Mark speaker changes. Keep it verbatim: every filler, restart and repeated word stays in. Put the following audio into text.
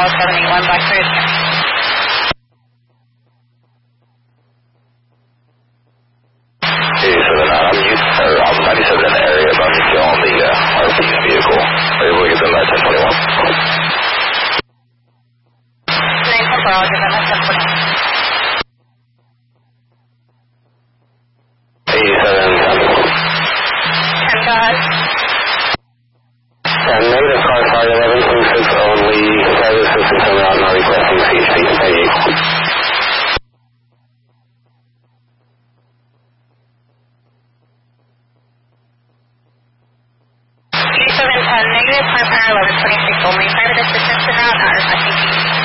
Speaker 1: Apollo seven eight one Blackbird.
Speaker 2: eighty-seven, uh, I'm used, or I'm ninety-seven in the area, but I'm still on the uh, R P vehicle. Are you able to get them at ten twenty-one?
Speaker 1: nine four four, I'll get them at ten twenty-one.
Speaker 2: eighty-seven, ten.
Speaker 1: ten, go ahead.
Speaker 2: ten, negative car flight eleven twenty-six only, service system coming out, not requesting C H P eighty-eight.
Speaker 1: eighty-seven ten, negative, car power eleven twenty-six only, private assistance and out, not requesting C H P.